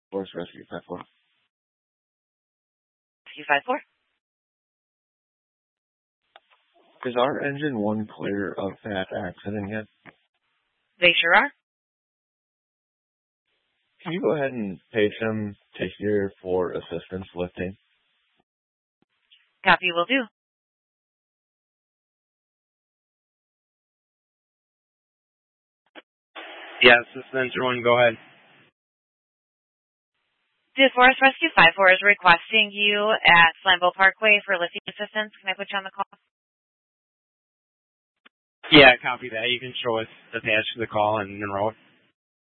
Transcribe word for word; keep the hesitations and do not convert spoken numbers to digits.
Forest Rescue five four. Rescue five four. Is our engine one clear of that accident yet? They sure are. Can you go ahead and page them to here for assistance lifting? Copy will do. Yes, this is Engine one. Go ahead. The Forest Rescue five four is requesting you at Slamville Parkway for lifting assistance. Can I put you on the call? Yeah, copy that. You can show us attached to the call and enroll.